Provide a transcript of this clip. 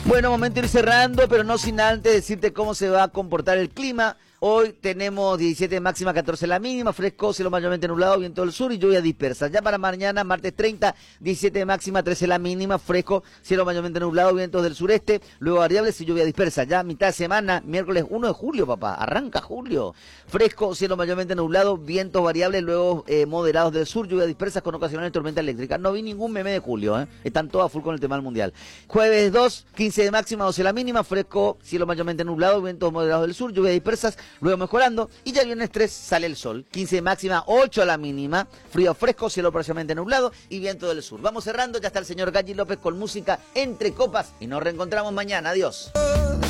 Bueno, momento de ir cerrando, pero no sin antes decirte cómo se va a comportar el clima. Hoy tenemos 17 máxima, 14 la mínima, fresco, cielo mayormente nublado, viento del sur y lluvia dispersa. Ya para mañana, martes 30, 17 máxima, 13 la mínima, fresco, cielo mayormente nublado, vientos del sureste, luego variables y lluvia dispersa. Ya mitad de semana, miércoles 1 de julio, papá, arranca julio. Fresco, cielo mayormente nublado, vientos variables, luego moderados del sur, lluvia dispersas con ocasionales tormenta eléctrica. No vi ningún meme de julio, están todas full con el tema del mundial. Jueves 2, 15 de máxima, 12 la mínima, fresco, cielo mayormente nublado, vientos moderados del sur, lluvia dispersas, luego mejorando, y ya viernes 3 sale el sol, 15 de máxima, 8 a la mínima, frío fresco, cielo parcialmente nublado y viento del sur. Vamos cerrando, ya está el señor Galli López con música entre copas y nos reencontramos mañana, adiós.